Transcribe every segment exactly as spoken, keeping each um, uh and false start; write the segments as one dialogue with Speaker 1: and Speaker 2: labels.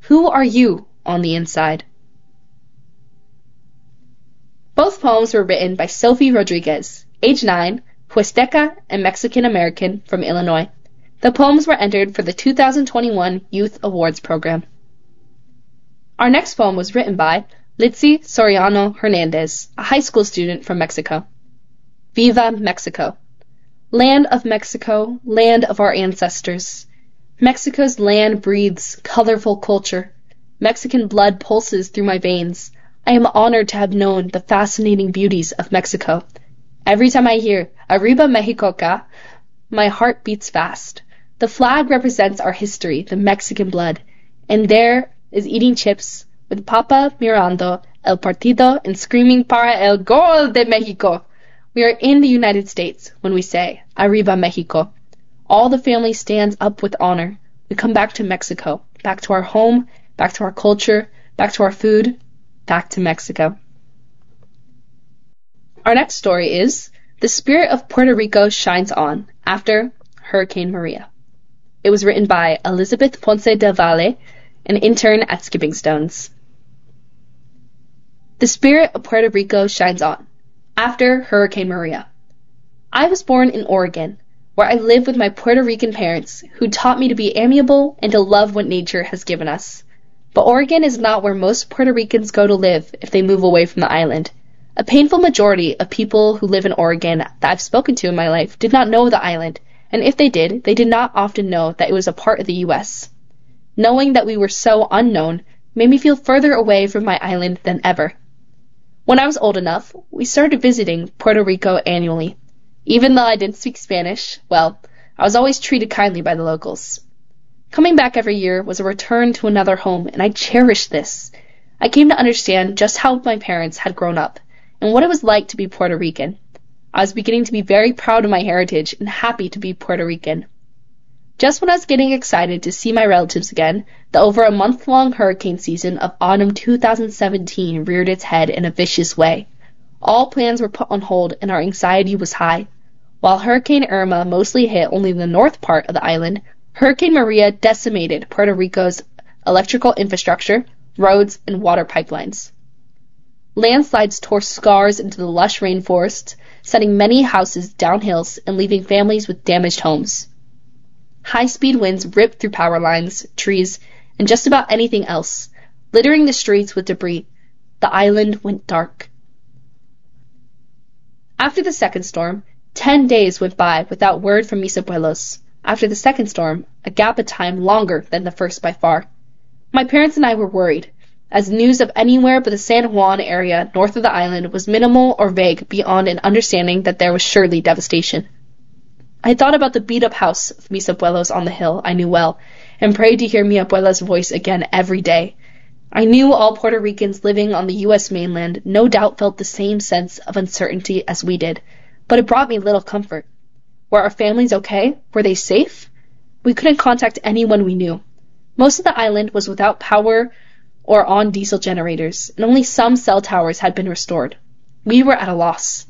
Speaker 1: Who are you on the inside? Both poems were written by Sophie Rodriguez, age nine, Huasteca and Mexican-American from Illinois. The poems were entered for the two thousand twenty-one Youth Awards program. Our next poem was written by Litzy Soriano Hernandez, a high school student from Mexico. Viva Mexico! Land of Mexico, land of our ancestors. Mexico's land breathes colorful culture. Mexican blood pulses through my veins. I am honored to have known the fascinating beauties of Mexico. Every time I hear Arriba Mexicoca, my heart beats fast. The flag represents our history, the Mexican blood, and there is eating chips with Papa mirando el partido and screaming para el gol de Mexico. We are in the United States when we say Arriba Mexico. All the family stands up with honor. We come back to Mexico, back to our home, back to our culture, back to our food, back to Mexico. Our next story is The Spirit of Puerto Rico Shines On, after Hurricane Maria. It was written by Elizabeth Ponce del Valle, an intern at Skipping Stones. The Spirit of Puerto Rico Shines On, after Hurricane Maria. I was born in Oregon, where I live with my Puerto Rican parents, who taught me to be amiable and to love what nature has given us. But Oregon is not where most Puerto Ricans go to live if they move away from the island. A painful majority of people who live in Oregon that I've spoken to in my life did not know the island, and if they did, they did not often know that it was a part of the U S. Knowing that we were so unknown made me feel further away from my island than ever. When I was old enough, we started visiting Puerto Rico annually. Even though I didn't speak Spanish, well, I was always treated kindly by the locals. Coming back every year was a return to another home, and I cherished this. I came to understand just how my parents had grown up, and what it was like to be Puerto Rican. I was beginning to be very proud of my heritage and happy to be Puerto Rican. Just when I was getting excited to see my relatives again, the over a month-long hurricane season of autumn two thousand seventeen reared its head in a vicious way. All plans were put on hold and our anxiety was high. While Hurricane Irma mostly hit only the north part of the island, Hurricane Maria decimated Puerto Rico's electrical infrastructure, roads, and water pipelines. Landslides tore scars into the lush rainforests, sending many houses down hills and leaving families with damaged homes. High-speed winds ripped through power lines, trees, and just about anything else, littering the streets with debris. The island went dark. After the second storm, ten days went by without word from Mis Abuelos. After the second storm, a gap of time longer than the first by far. My parents and I were worried, as news of anywhere but the San Juan area north of the island was minimal or vague beyond an understanding that there was surely devastation. I thought about the beat-up house of Mis Abuelos on the hill I knew well, and prayed to hear mi abuela's voice again every day. I knew all Puerto Ricans living on the U S mainland no doubt felt the same sense of uncertainty as we did, but it brought me little comfort. Were our families okay? Were they safe? We couldn't contact anyone we knew. Most of the island was without power or on diesel generators, and only some cell towers had been restored. We were at a loss.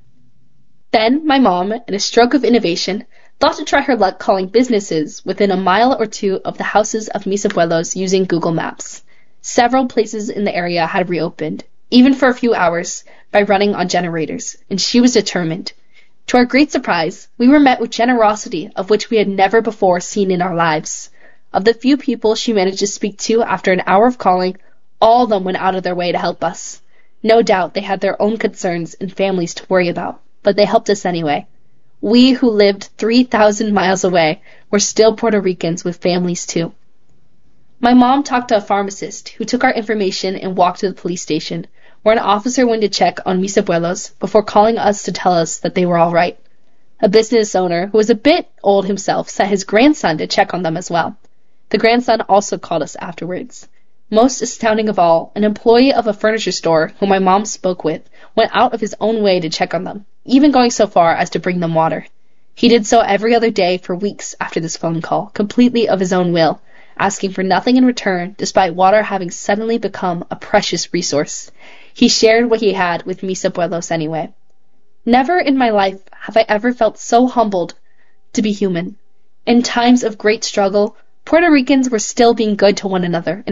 Speaker 1: Then my mom, in a stroke of innovation, thought to try her luck calling businesses within a mile or two of the houses of Mis Abuelos using Google Maps. Several places in the area had reopened, even for a few hours, by running on generators, and she was determined. To our great surprise, we were met with generosity of which we had never before seen in our lives. Of the few people she managed to speak to after an hour of calling, all of them went out of their way to help us. No doubt they had their own concerns and families to worry about, but they helped us anyway. We who lived three thousand miles away were still Puerto Ricans with families too. My mom talked to a pharmacist who took our information and walked to the police station, where an officer went to check on Mis Abuelos before calling us to tell us that they were all right. A business owner, who was a bit old himself, sent his grandson to check on them as well. The grandson also called us afterwards. Most astounding of all, an employee of a furniture store whom my mom spoke with went out of his own way to check on them, even going so far as to bring them water. He did so every other day for weeks after this phone call, completely of his own will, asking for nothing in return, despite water having suddenly become a precious resource. He shared what he had with Mis Abuelos anyway. Never in my life have I ever felt so humbled to be human. In times of great struggle, Puerto Ricans were still being good to one another